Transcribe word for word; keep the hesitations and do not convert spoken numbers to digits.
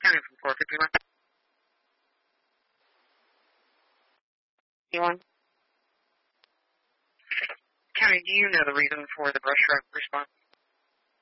County from four fifty-one. Anyone? County, do you know the reason for the brush truck response?